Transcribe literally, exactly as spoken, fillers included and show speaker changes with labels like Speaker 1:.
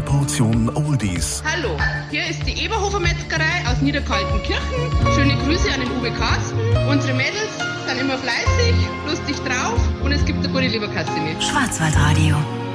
Speaker 1: Eine Portion Oldies.
Speaker 2: Hallo, hier ist die Eberhofer Metzgerei aus Niederkaltenkirchen. Schöne Grüße an den Uwe Carsten. Unsere Mädels sind immer fleißig, lustig drauf und es gibt eine gute Leberkasse mit.
Speaker 3: Schwarzwaldradio.